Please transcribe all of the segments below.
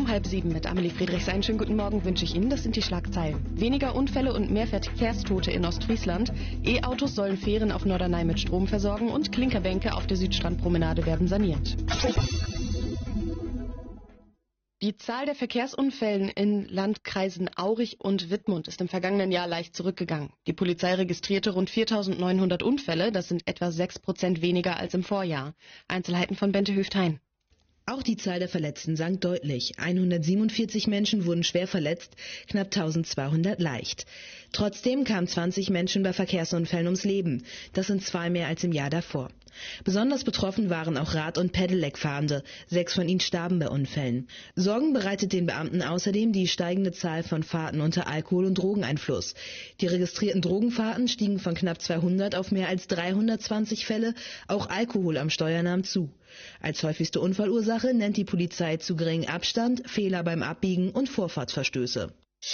um 6:30 mit Amelie Friedrichs. Einen schönen guten Morgen wünsche ich Ihnen. Das sind die Schlagzeilen. Weniger Unfälle und mehr Verkehrstote in Ostfriesland. E-Autos sollen Fähren auf Norderney mit Strom versorgen und Klinkerbänke auf der Südstrandpromenade werden saniert. Die Zahl der Verkehrsunfällen in Landkreisen Aurich und Wittmund ist im vergangenen Jahr leicht zurückgegangen. Die Polizei registrierte rund 4.900 Unfälle. Das sind etwa 6% weniger als im Vorjahr. Einzelheiten von Bente Höft-Hein. Auch die Zahl der Verletzten sank deutlich. 147 Menschen wurden schwer verletzt, knapp 1200 leicht. Trotzdem kamen 20 Menschen bei Verkehrsunfällen ums Leben. Das sind 2 mehr als im Jahr davor. Besonders betroffen waren auch Rad- und Pedelec-Fahrende. 6 von ihnen starben bei Unfällen. Sorgen bereitet den Beamten außerdem die steigende Zahl von Fahrten unter Alkohol- und Drogeneinfluss. Die registrierten Drogenfahrten stiegen von knapp 200 auf mehr als 320 Fälle. Auch Alkohol am Steuer nahm zu. Als häufigste Unfallursache nennt die Polizei zu geringen Abstand, Fehler beim Abbiegen und Vorfahrtsverstöße.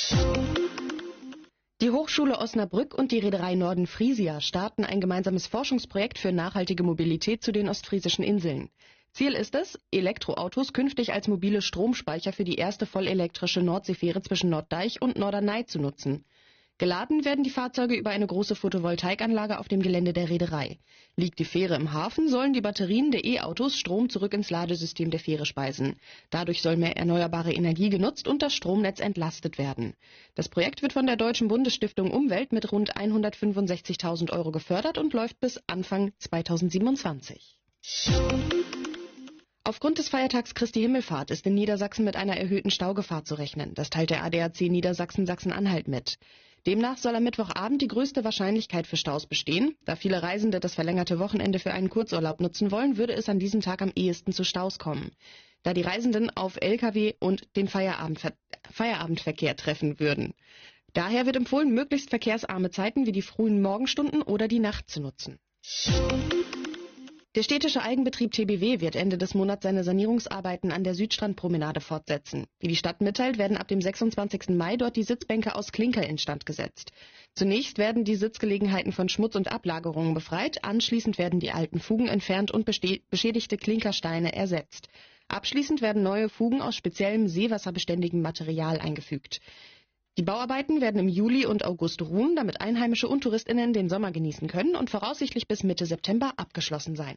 Die Hochschule Osnabrück und die Reederei Norden Frisia starten ein gemeinsames Forschungsprojekt für nachhaltige Mobilität zu den ostfriesischen Inseln. Ziel ist es, Elektroautos künftig als mobile Stromspeicher für die erste vollelektrische Nordseefähre zwischen Norddeich und Norderney zu nutzen. Geladen werden die Fahrzeuge über eine große Photovoltaikanlage auf dem Gelände der Reederei. Liegt die Fähre im Hafen, sollen die Batterien der E-Autos Strom zurück ins Ladesystem der Fähre speisen. Dadurch soll mehr erneuerbare Energie genutzt und das Stromnetz entlastet werden. Das Projekt wird von der Deutschen Bundesstiftung Umwelt mit rund 165.000 € gefördert und läuft bis Anfang 2027. Aufgrund des Feiertags Christi Himmelfahrt ist in Niedersachsen mit einer erhöhten Staugefahr zu rechnen. Das teilt der ADAC Niedersachsen Sachsen-Anhalt mit. Demnach soll am Mittwochabend die größte Wahrscheinlichkeit für Staus bestehen. Da viele Reisende das verlängerte Wochenende für einen Kurzurlaub nutzen wollen, würde es an diesem Tag am ehesten zu Staus kommen, da die Reisenden auf Lkw und den Feierabendverkehr treffen würden. Daher wird empfohlen, möglichst verkehrsarme Zeiten wie die frühen Morgenstunden oder die Nacht zu nutzen. Der städtische Eigenbetrieb TBW wird Ende des Monats seine Sanierungsarbeiten an der Südstrandpromenade fortsetzen. Wie die Stadt mitteilt, werden ab dem 26. Mai dort die Sitzbänke aus Klinker instand gesetzt. Zunächst werden die Sitzgelegenheiten von Schmutz und Ablagerungen befreit, anschließend werden die alten Fugen entfernt und beschädigte Klinkersteine ersetzt. Abschließend werden neue Fugen aus speziellem seewasserbeständigem Material eingefügt. Die Bauarbeiten werden im Juli und August ruhen, damit Einheimische und TouristInnen den Sommer genießen können und voraussichtlich bis Mitte September abgeschlossen sein.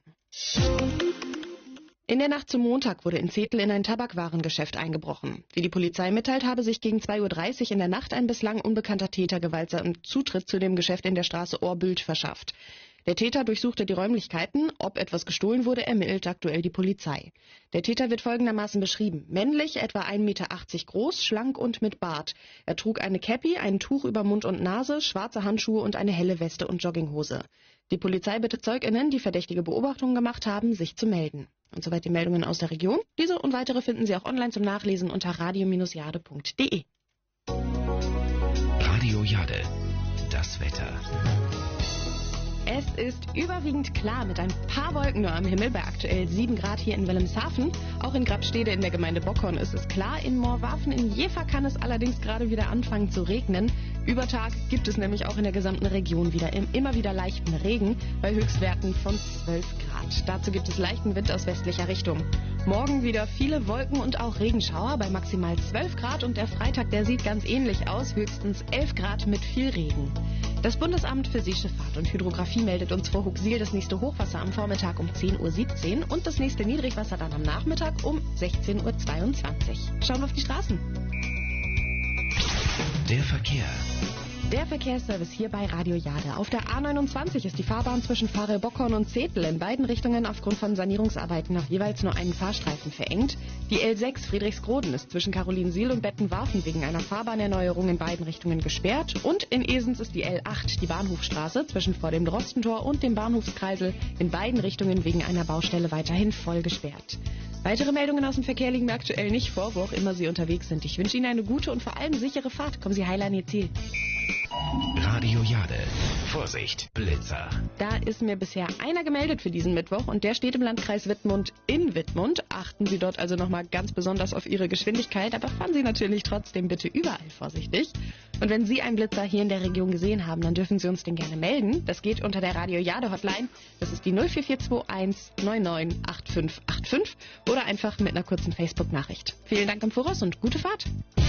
In der Nacht zum Montag wurde in Zetel in ein Tabakwarengeschäft eingebrochen. Wie die Polizei mitteilt, habe sich gegen 2:30 Uhr in der Nacht ein bislang unbekannter Täter gewaltsamen Zutritt zu dem Geschäft in der Straße Ohrbült verschafft. Der Täter durchsuchte die Räumlichkeiten. Ob etwas gestohlen wurde, ermittelt aktuell die Polizei. Der Täter wird folgendermaßen beschrieben. Männlich, etwa 1,80 Meter groß, schlank und mit Bart. Er trug eine Cappy, ein Tuch über Mund und Nase, schwarze Handschuhe und eine helle Weste und Jogginghose. Die Polizei bittet ZeugInnen, die verdächtige Beobachtungen gemacht haben, sich zu melden. Und soweit die Meldungen aus der Region. Diese und weitere finden Sie auch online zum Nachlesen unter radio-jade.de. Radio Jade, das Wetter. Es ist überwiegend klar mit ein paar Wolken nur am Himmel bei aktuell 7 Grad hier in Wilhelmshaven. Auch in Grabstede in der Gemeinde Bockhorn ist es klar. In Moorwafen in Jever kann es allerdings gerade wieder anfangen zu regnen. Über Tag gibt es nämlich auch in der gesamten Region immer wieder leichten Regen bei Höchstwerten von 12 Grad. Dazu gibt es leichten Wind aus westlicher Richtung. Morgen wieder viele Wolken und auch Regenschauer bei maximal 12 Grad und der Freitag, der sieht ganz ähnlich aus, höchstens 11 Grad mit viel Regen. Das Bundesamt für Seeschifffahrt und Hydrographie meldet uns vor Huxil das nächste Hochwasser am Vormittag um 10:17 Uhr und das nächste Niedrigwasser dann am Nachmittag um 16:22 Uhr. Schauen wir auf die Straßen. Der Verkehr. Der Verkehrsservice hier bei Radio Jade. Auf der A29 ist die Fahrbahn zwischen Pfarre-Bockhorn und Zetel in beiden Richtungen aufgrund von Sanierungsarbeiten auf jeweils nur einen Fahrstreifen verengt. Die L6 Friedrichsgroden ist zwischen Carolinsiel und Bettenwarfen wegen einer Fahrbahernerneuerung in beiden Richtungen gesperrt. Und in Esens ist die L8, die Bahnhofstraße, zwischen vor dem Drostentor und dem Bahnhofskreisel in beiden Richtungen wegen einer Baustelle weiterhin voll gesperrt. Weitere Meldungen aus dem Verkehr liegen mir aktuell nicht vor, wo auch immer Sie unterwegs sind. Ich wünsche Ihnen eine gute und vor allem sichere Fahrt. Kommen Sie heil an Ihr Ziel. Radio Jade. Vorsicht, Blitzer. Da ist mir bisher einer gemeldet für diesen Mittwoch und der steht im Landkreis Wittmund in Wittmund. Achten Sie dort also nochmal ganz besonders auf Ihre Geschwindigkeit, aber fahren Sie natürlich trotzdem bitte überall vorsichtig. Und wenn Sie einen Blitzer hier in der Region gesehen haben, dann dürfen Sie uns den gerne melden. Das geht unter der Radio Jade Hotline. Das ist die 04421 9985. 0585 oder einfach mit einer kurzen Facebook-Nachricht. Vielen Dank im Voraus und gute Fahrt.